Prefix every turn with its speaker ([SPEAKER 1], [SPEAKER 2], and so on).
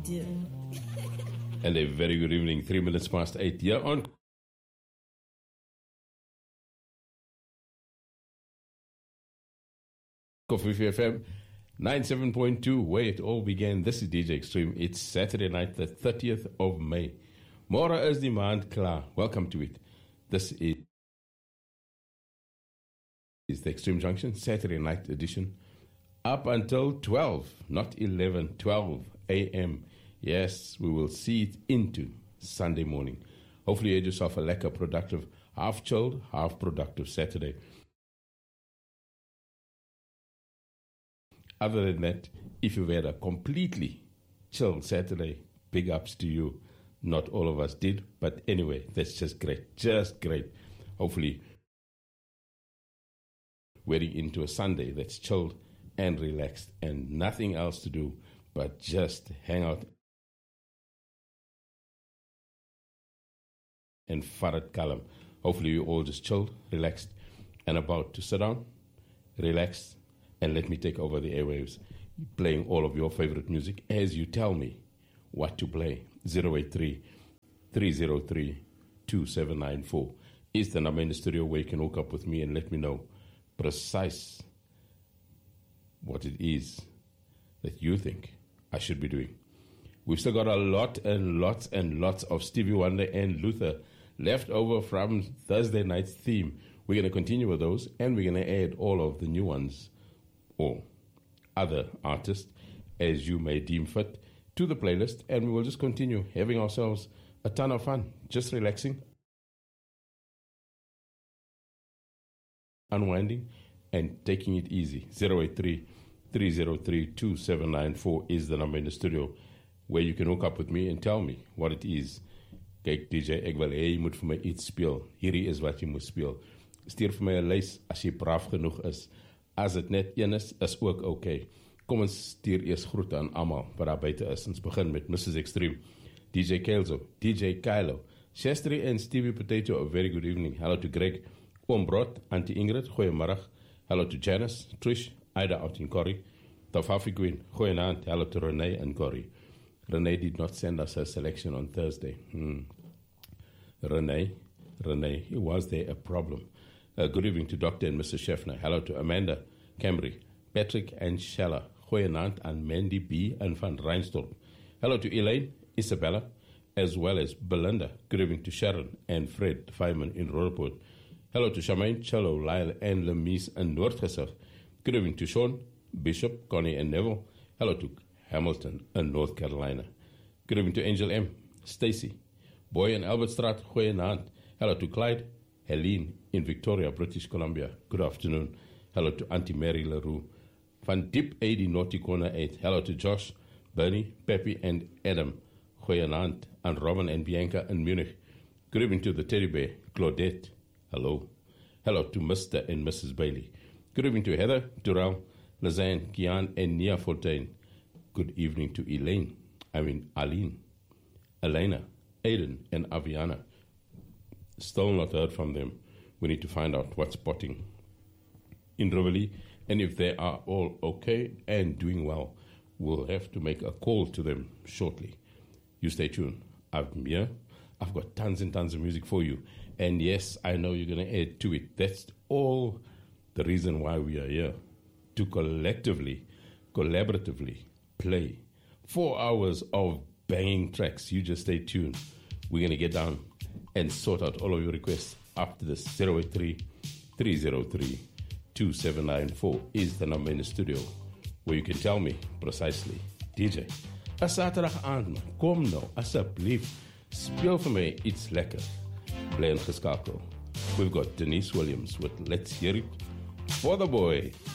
[SPEAKER 1] do.
[SPEAKER 2] And a very good evening, 3 minutes past 8 here on Coffee FM 97.2, where it all began. This is DJ Extreme. It's Saturday night, the 30th of May. Mora is die maand klaar. Welcome to it. This is the Extreme Junction, Saturday night edition. Up until 12, not 11, 12 a.m. Yes, we will see it into Sunday morning. Hopefully you had yourself a lekker, productive, half chilled, half productive Saturday. Other than that, if you've had a completely chill Saturday, big ups to you. Not all of us did, but anyway, that's just great. Just great. Hopefully, wedding into a Sunday that's chilled and relaxed and nothing else to do but just hang out and Farad Kalam. Hopefully, you're all just chilled, relaxed, and about to sit down, relax, and let me take over the airwaves, playing all of your favorite music as you tell me what to play. 083-303-2794 is the number in the studio where you can hook up with me and let me know precise what it is that you think I should be doing. We've still got a lot and lots and lots of Stevie Wonder and Luther left over from Thursday night's theme. We're going to continue with those, and we're going to add all of the new ones or other artists as you may deem fit to the playlist, and we will just continue having ourselves a ton of fun, just relaxing, unwinding, and taking it easy. 083-303-2794 is the number in the studio where you can hook up with me and tell me what it is. Kyk DJ, ek wil hê jy moet vir my iets speel. Hierdie is wat jy moet speel. Stuur vir my 'n lys as jy braaf genoeg is. As dit net een is ook okay. Kom ons stuur eers groete aan almal wat daar buite is. Ons begin met Mrs. Extreme, DJ Kelso, DJ Kylo, Shestri en Stevie Potato, a very good evening. Hello to Greg, Oom Brot, Auntie Ingrid, goeiemiddag. Hello to Janice, Trish, Ida out in Corrie, Tafafi Queen, goeienaand. Hello to Renee and Corrie. Renee did not send us her selection on Thursday. Renee, was there a problem? Good evening to Dr. and Mrs. Scheffner. Hello to Amanda, Cambry, Patrick and Shella. Goeienaand and Mandy B. and Van Reinstorp. Hello to Elaine, Isabella, as well as Belinda. Good evening to Sharon and Fred Feynman in Roodepoort. Hello to Charmaine, Cello, Lyle and Lemise in Noordgesig. Good evening to Sean, Bishop, Connie and Neville. Hello to Hamilton in North Carolina. Good evening to Angel M, Stacy, Boy in Albertstraat. Goeienaand. Hello to Clyde, Helene in Victoria, British Columbia. Good afternoon. Hello to Auntie Mary LaRue. Van Diep 80 Naughty Corner 8. Hello to Josh, Bernie, Peppy and Adam. Goeienaand. And Robin and Bianca in Munich. Good evening to the teddy bear, Claudette. Hello. Hello to Mr. and Mrs. Bailey. Good evening to Heather, Durrell, Lazanne, Kian and Nia Fontaine. Good evening to Aline, Elena, Aiden and Aviana. Still not heard from them. We need to find out what's spotting in Rivoli, and if they are all okay and doing well, we'll have to make a call to them shortly. You stay tuned. I'm here. I've got tons and tons of music for you. And yes, I know you're going to add to it. That's all the reason why we are here. To collectively, collaboratively play 4 hours of banging tracks. You just stay tuned. We're going to get down and sort out all of your requests after this. 083-303-2794 is the number in the studio where you can tell me precisely, DJ, a Saturdag aand, kom nou, asseblief, speel vir my iets lekker. Bly ingeskakel. We've got Denise Williams with Let's Hear It for the Boy.